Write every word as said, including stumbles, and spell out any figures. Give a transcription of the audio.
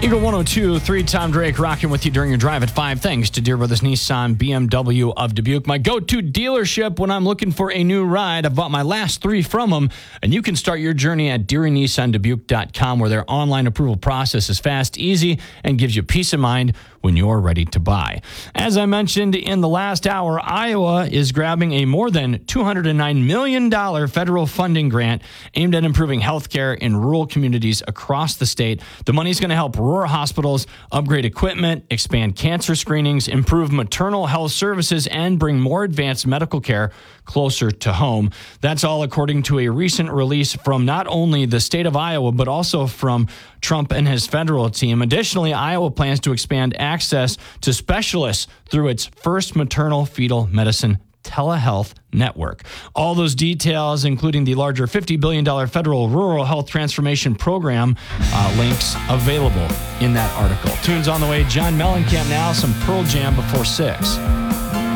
Eagle one oh two, three, Tom Drake rocking with you during your drive at five. Thanks to Deere Brothers Nissan B M W of Dubuque, my go-to dealership when I'm looking for a new ride. I've bought my last three from them, and you can start your journey at Deere Nissan Dubuque dot com, where their online approval process is fast, easy, and gives you peace of mind when you're ready to buy. As I mentioned in the last hour, Iowa is grabbing a more than two hundred nine million dollars federal funding grant aimed at improving health care in rural communities across the state. The money is going to help rural hospitals upgrade equipment, expand cancer screenings, improve maternal health services, and bring more advanced medical care closer to home. That's all according to a recent release from not only the state of Iowa, but also from Trump and his federal team. Additionally, Iowa plans to expand access to specialists through its first maternal fetal medicine telehealth network. All those details, including the larger fifty billion dollars federal rural health transformation program, uh, links available in that article. Tunes on the way. John Mellencamp now, some Pearl Jam before six.